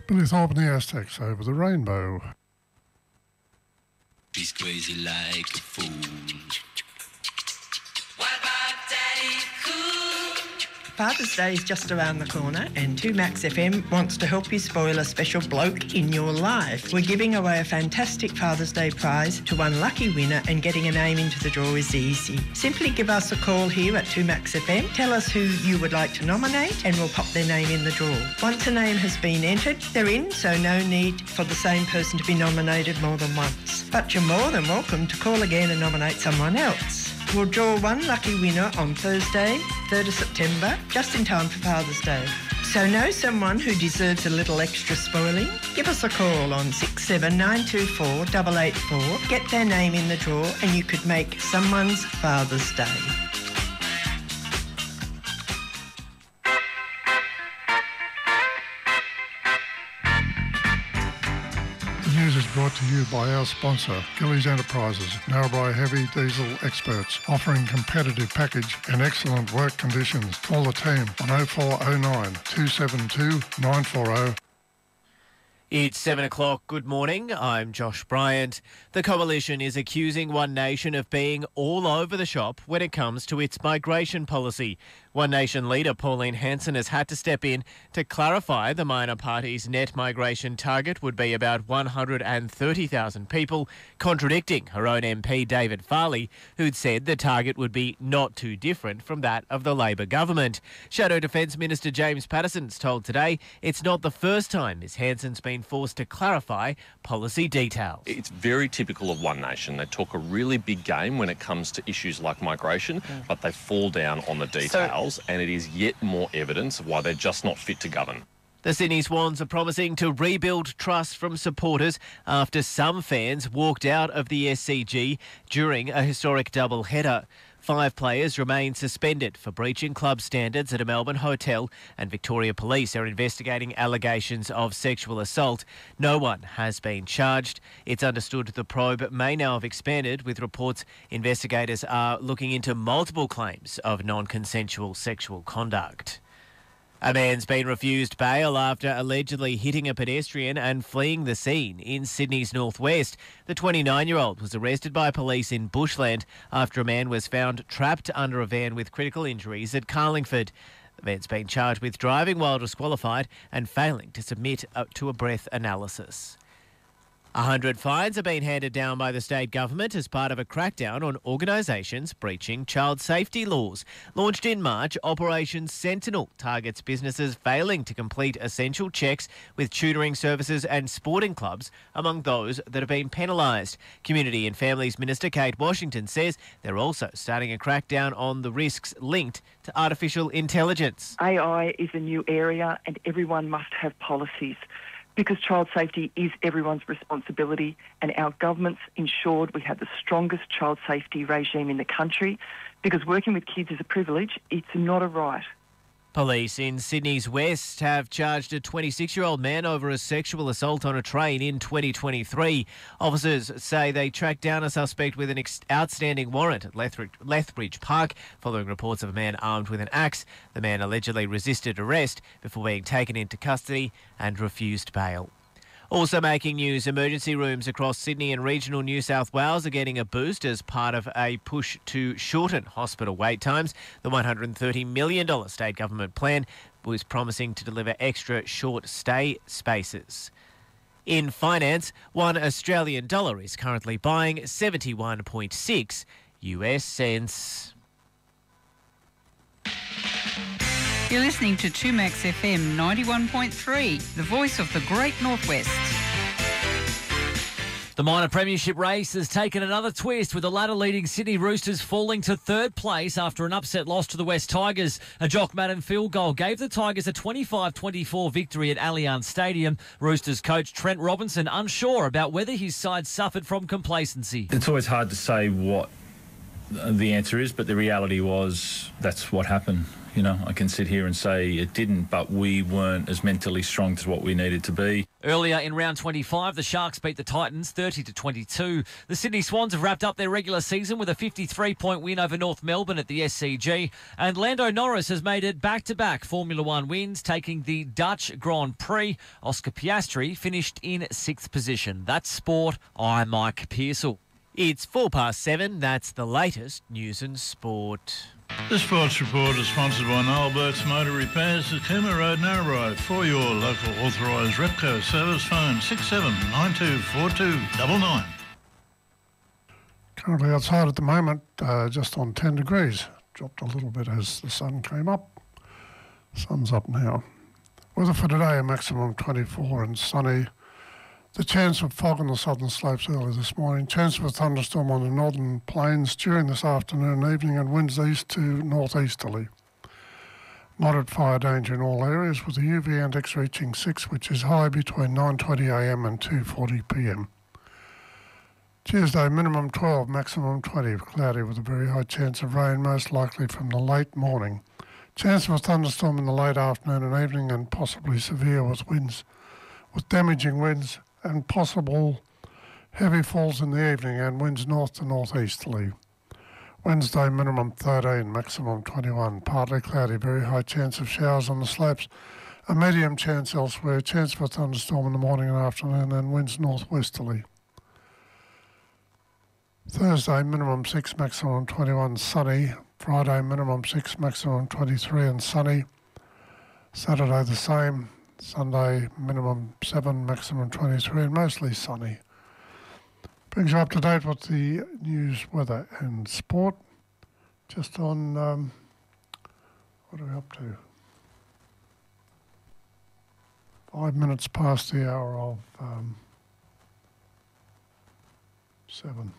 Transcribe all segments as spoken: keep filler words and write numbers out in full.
Billy Thorpe and the Aztecs over the rainbow. She's crazy like a fool. What about Daddy Cool? Father's Day is just around the corner and two Max F M wants to help you spoil a special bloke in your life. We're giving away a fantastic Father's Day prize to one lucky winner, and getting a name into the draw is easy. Simply give us a call here at two Max F M, tell us who you would like to nominate and we'll pop their name in the draw. Once a name has been entered, they're in, so no need for the same person to be nominated more than once. But you're more than welcome to call again and nominate someone else. We'll draw one lucky winner on Thursday, third of September, just in time for Father's Day. So know someone who deserves a little extra spoiling? Give us a call on six seven nine two four eight eight four, get their name in the draw and you could make someone's Father's Day. The news is brought to you by our sponsor, Gillies Enterprises, Narrabri heavy diesel experts, offering competitive package and excellent work conditions. Call the team on oh four oh nine, two seven two, nine four oh. It's seven o'clock. Good morning. I'm Josh Bryant. The Coalition is accusing One Nation of being all over the shop when it comes to its migration policy. One Nation leader Pauline Hanson has had to step in to clarify the minor party's net migration target would be about one hundred thirty thousand people, contradicting her own M P David Farley, who'd said the target would be not too different from that of the Labor government. Shadow Defence Minister James Patterson's told Today it's not the first time Miz Hanson's been forced to clarify policy details. It's very typical of One Nation. They talk a really big game when it comes to issues like migration, mm. but they fall down on the details, so, and it is yet more evidence of why they're just not fit to govern. The Sydney Swans are promising to rebuild trust from supporters after some fans walked out of the S C G during a historic double-header. Five players remain suspended for breaching club standards at a Melbourne hotel, and Victoria Police are investigating allegations of sexual assault. No one has been charged. It's understood the probe may now have expanded, with reports investigators are looking into multiple claims of non-consensual sexual conduct. A man's been refused bail after allegedly hitting a pedestrian and fleeing the scene in Sydney's northwest. The twenty-nine-year-old was arrested by police in Bushland after a man was found trapped under a van with critical injuries at Carlingford. The man's been charged with driving while disqualified and failing to submit to a breath analysis. A hundred fines have been handed down by the state government as part of a crackdown on organisations breaching child safety laws. Launched in March, Operation Sentinel targets businesses failing to complete essential checks, with tutoring services and sporting clubs among those that have been penalised. Community and Families Minister Kate Washington says they're also starting a crackdown on the risks linked to artificial intelligence. A I is a new area and everyone must have policies, because child safety is everyone's responsibility, and our government's ensured we have the strongest child safety regime in the country, because working with kids is a privilege, it's not a right. Police in Sydney's West have charged a twenty-six-year-old man over a sexual assault on a train in twenty twenty-three. Officers say they tracked down a suspect with an ex- outstanding warrant at Lethbridge, Lethbridge Park following reports of a man armed with an axe. The man allegedly resisted arrest before being taken into custody and refused bail. Also making news, emergency rooms across Sydney and regional New South Wales are getting a boost as part of a push to shorten hospital wait times. The one hundred thirty million dollars state government plan was promising to deliver extra short stay spaces. In finance, one Australian dollar is currently buying seventy-one point six U S cents. You're listening to two Max F M ninety-one point three, the voice of the Great Northwest. The minor premiership race has taken another twist, with the ladder-leading Sydney Roosters falling to third place after an upset loss to the West Tigers. A Jock Madden field goal gave the Tigers a twenty-five twenty-four victory at Allianz Stadium. Roosters coach Trent Robinson unsure about whether his side suffered from complacency. It's always hard to say what the answer is, but the reality was that's what happened. You know, I can sit here and say it didn't, but we weren't as mentally strong as what we needed to be. Earlier in round twenty-five, the Sharks beat the Titans thirty to twenty-two. The Sydney Swans have wrapped up their regular season with a fifty-three point win over North Melbourne at the S C G. And Lando Norris has made it back-to-back Formula One wins, taking the Dutch Grand Prix. Oscar Piastri finished in sixth position. That's sport. I'm Mike Pearsall. It's four past seven. That's the latest news and sport. The Sports Report is sponsored by Noel Burke's Motor Repairs at Cooma Road, Narrabri. For your local authorised Repco service, phone six seven nine two four two nine nine. Currently outside at the moment, uh, just on ten degrees. Dropped a little bit as the sun came up. Sun's up now. Weather for today, a maximum twenty-four and sunny. The chance of fog on the southern slopes early this morning. Chance of a thunderstorm on the northern plains during this afternoon and evening, and winds east to northeasterly. Moderate fire danger in all areas with the U V index reaching six, which is high between nine twenty a m and two forty p m. Tuesday, minimum twelve, maximum twenty, cloudy with a very high chance of rain, most likely from the late morning. Chance of a thunderstorm in the late afternoon and evening, and possibly severe with winds, with damaging winds and possible heavy falls in the evening, and winds north to northeasterly. Wednesday, minimum thirteen, maximum twenty-one. Partly cloudy, very high chance of showers on the slopes. A medium chance elsewhere. Chance for a thunderstorm in the morning and afternoon, and winds northwesterly. Thursday, minimum six, maximum twenty-one, sunny. Friday, minimum six, maximum twenty-three and sunny. Saturday, the same. Sunday, minimum seven, maximum twenty-three, and mostly sunny. Brings you up to date with the news, weather and sport. Just on, um, what are we up to? Five minutes past the hour of um, seven.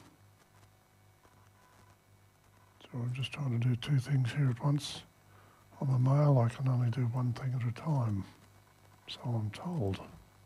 So I'm just trying to do two things here at once. On the mail, I can only do one thing at a time. So I'm told.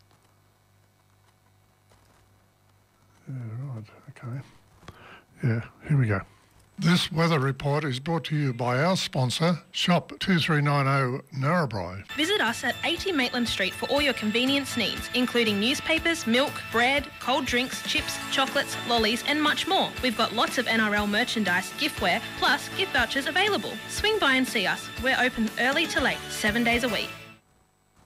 Yeah, right, okay. Yeah, here we go. This weather report is brought to you by our sponsor, Shop two three nine zero Narrabri. Visit us at eighty Maitland Street for all your convenience needs, including newspapers, milk, bread, cold drinks, chips, chocolates, lollies and much more. We've got lots of N R L merchandise, giftware, plus gift vouchers available. Swing by and see us. We're open early to late, seven days a week.